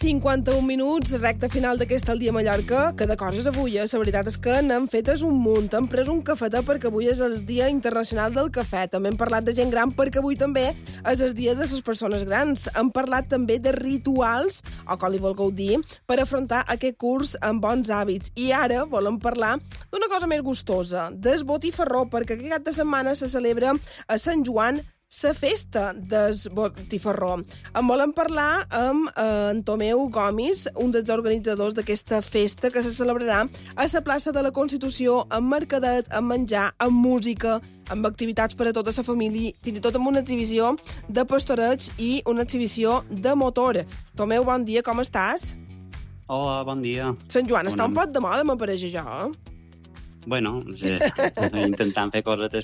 51 minuts, recta final d'aquesta al dia a Mallorca, que de coses avui, la veritat és que n'hem fetes un munt. Hem pres un cafetè perquè avui és el Dia Internacional del Cafè. També hem parlat de gent gran perquè avui també és el Dia de les Persones Grans. Hem parlat també de rituals, o com li vulgueu dir, per afrontar aquest curs amb bons hàbits. I ara volem parlar d'una cosa més gustosa, del botifarró, perquè aquest cap de setmana se celebra a Sant Joan la festa del botifarró. En volem parlar amb en Tomeu Gomis, un dels organitzadors d'aquesta festa que se celebrarà a la plaça de la Constitució, amb mercadet, amb menjar, amb música, amb activitats per a tota la família, fins i tot amb una exhibició de pastoreig i una exhibició de motor. Tomeu, bon dia, com estàs? Hola, bon dia. Sant Joan està un poc de moda, m'apareix això, Bueno, intentant fer cosetes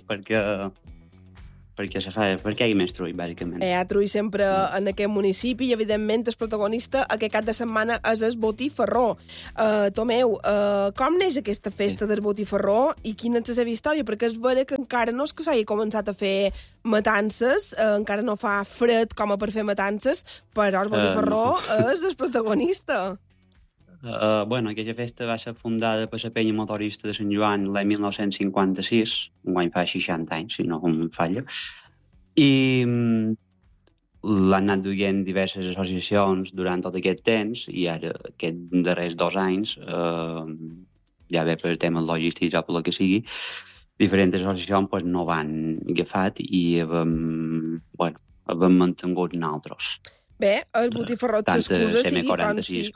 perquè hi més trull, bàsicament. Trull sempre en aquest municipi i, evidentment, el protagonista aquest cap de setmana és el botifarró. Tomeu, com neix aquesta festa del botifarró i quina és la seva història? Perquè és vera que encara no és que s'hagi començat a fer matances, encara no fa fred com a per fer matances, però el botifarró és el protagonista. Aquella festa va ser fundada per la penya motorista de Sant Joan l'any 1956, enguany fa 60 anys, si no em falla, i l'han anat duient diverses associacions durant tot aquest temps, i ara, aquests darrers 2 anys, ja bé per temes logístics o per el que sigui, diferents associacions no van agafat i hem mantingut nosaltres. Bé, el botifarró s'excusa sigui com sigui.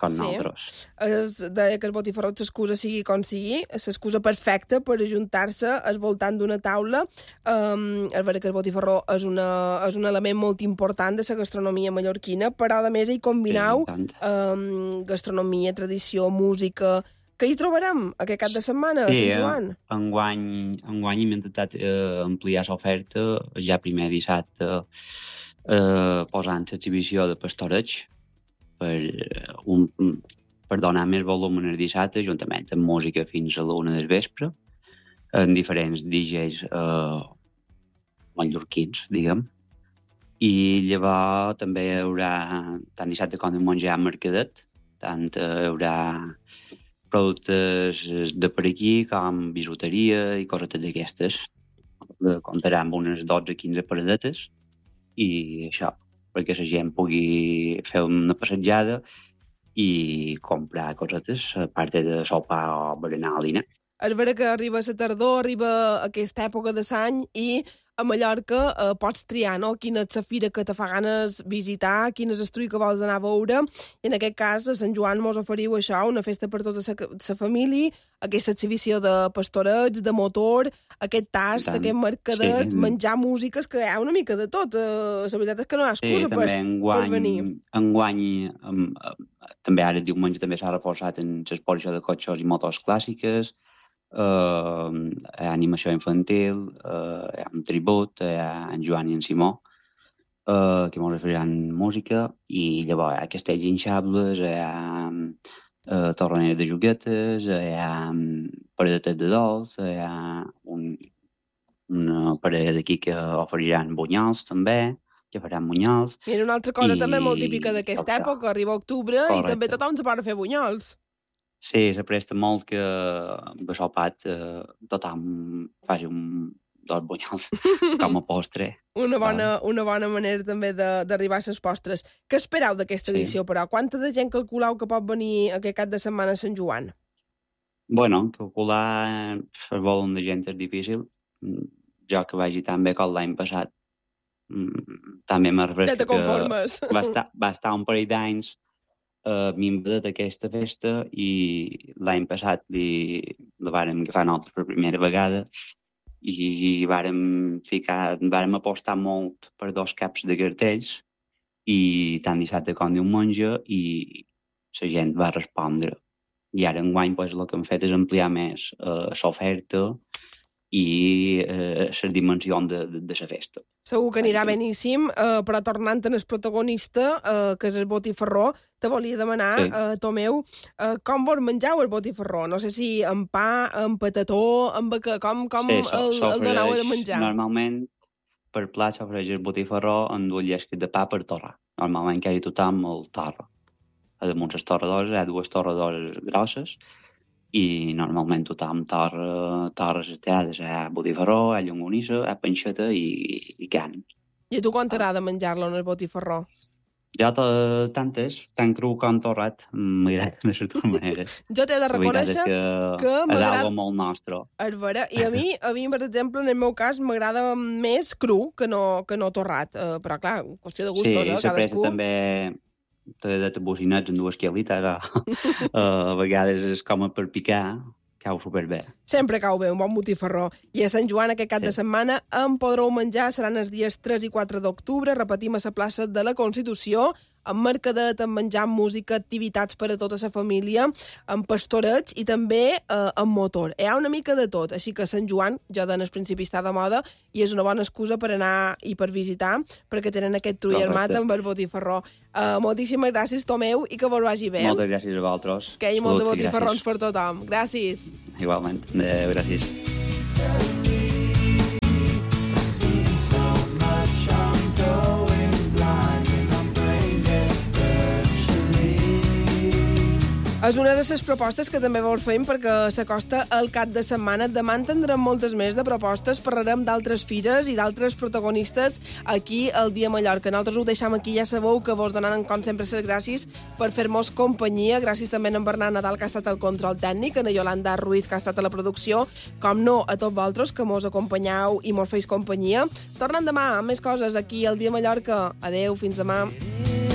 Deia que el botifarró s'excusa sigui com sigui, s'excusa perfecta per ajuntar-se al voltant d'una taula. És vera que el botifarró és un element molt important de la gastronomia mallorquina, però a més hi combinau gastronomia, tradició, música. Què hi trobarem aquest cap de setmana a Sant Joan? Enguany hem intentat ampliar l'oferta ja primer dissabte, posant l'exhibició de pastoreig per donar més volum en el dissabte, juntament amb música fins a l'1 del vespre, en diferents DJs mallorquins, diguem. I llavors també hi haurà, tant dissabte com diumenge, hi ha mercadet, tant hi haurà productes de per aquí com bisuteria i coses d'aquestes. Comptarà amb unes 12-15 paradetes, i això, perquè la gent pugui fer una passejada i comprar cosetes, a part de sopar o berenar a dinar. És vera que arriba la tardor, arriba aquesta època de l'any i a Mallorca pots triar, no?, quina és la fira que te fa ganes visitar, quin és el trull que vols anar a veure. I en aquest cas, a Sant Joan mos oferiu això, una festa per tota la família, aquesta exhibició de pastoreig, de motor, aquest tast, aquest mercadet, menjar músiques, que hi ha una mica de tot. La veritat és que no hi ha excusa per venir. Enguany, també ara diumenge també s'ha reforçat en l'exposició de cotxes i motos clàssiques, hi ha animació infantil, hi ha un tribut, hi ha en Joan i en Simó, que ens oferiran música, i llavors hi ha castells hinxables, hi ha torroneres de juguetes, hi ha paradetes de dolç, hi ha una parella d'aquí que oferiran bunyols també, que faran bunyols. I una altra cosa també molt típica d'aquesta època, arriba octubre i també tothom se pot fer bunyols. Sí, se presta molt que amb el sopat tothom faci 2 bunyols com a postre. Una bona manera també d'arribar a les postres. Què esperau d'aquesta edició, però? Quanta de gent calculau que pot venir aquest cap de setmana a Sant Joan? Calcular el volum de gent és difícil. Jo que vagi tan bé com l'any passat, també m'ha refrescat que va estar un parell d'anys m'invadat aquesta festa i l'any passat la vàrem agafar nosaltres per primera vegada i vàrem apostar molt per 2 caps de cartells i tant dissabte com diumenge i la gent va respondre. I ara enguany el que hem fet és ampliar més l'oferta i les dimensions de la festa. Segur que anirà beníssim, però tornant en el protagonista, que és el botifarró, te volia demanar, Tomeu, com vos menjau el botifarró? No sé si amb pa, amb patató, com el donau de menjar? Normalment, per plat s'ofereix el botifarró amb 2 llesques de pa per torrar. Normalment quasi tothom el torra. a damunt les torradores, hi ha 2 torradores grosses, i normalment tothom torra les teades. Hi ha botifarró, hi ha llonganissa, hi ha panxeta i carn. I a tu quan t'agrada menjar-lo en el botifarró? Jo tant cru com torrat, m'agrada de certa manera. Jo t'he de reconèixer que m'agrada... És algo molt nostre. És vera. I a mi, per exemple, en el meu cas, m'agrada més cru que no torrat. Però, clar, qüestió de gustos, cadascú. Sí, la pressa també de bocinets en 2 quilites. A vegades és com per picar, cau superbé. Sempre cau bé, un bon botifarró. I a Sant Joan, aquest cap de setmana, en podreu menjar, seran els dies 3 i 4 d'octubre, repetim a la plaça de la Constitució, amb mercadet, amb menjar, música, activitats per a tota la família, amb pastorets i també amb motor. Hi ha una mica de tot, així que Sant Joan, ja en el principi està de moda, i és una bona excusa per anar i per visitar, perquè tenen aquest trull armat amb el botifarró. Moltíssimes gràcies, Tomeu, i que vos vagi bé. Moltes gràcies a vosaltres. Que hi hagi molt de botifarrons per tothom. Gràcies. Igualment. Gràcies. És una de les propostes que també vos fem perquè s'acosta el cap de setmana. Demà en tindrem moltes més de propostes, parlarem d'altres fires i d'altres protagonistes aquí al Dia Mallorca. Nosaltres ho deixam aquí, ja sabeu que vos donaran com sempre les gràcies per fer-nos companyia. Gràcies també a en Bernat Nadal, que ha estat al control tècnic, a en Yolanda Ruiz, que ha estat a la producció, com no a tots vosaltres, que mos acompanyeu i mos feis companyia. Tornem demà amb més coses aquí al Dia Mallorca. Adeu, fins demà.